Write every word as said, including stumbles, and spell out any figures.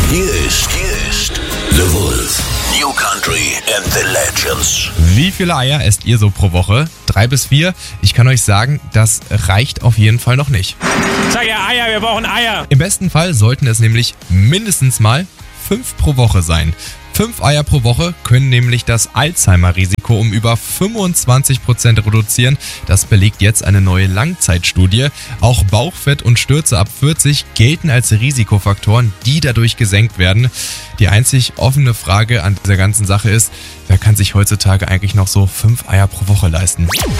Hier ist, hier ist The Wolf. New Country and the Legends. Wie viele Eier esst ihr so pro Woche? Drei bis vier? Ich kann euch sagen, das reicht auf jeden Fall noch nicht. Sag ja Eier, wir brauchen Eier. Im besten Fall sollten es nämlich mindestens mal fünf pro Woche sein. Fünf Eier pro Woche können nämlich das Alzheimer-Risiko um über fünfundzwanzig Prozent reduzieren. Das belegt jetzt eine neue Langzeitstudie. Auch Bauchfett und Stürze ab vierzig gelten als Risikofaktoren, die dadurch gesenkt werden. Die einzig offene Frage an dieser ganzen Sache ist, wer kann sich heutzutage eigentlich noch so fünf Eier pro Woche leisten?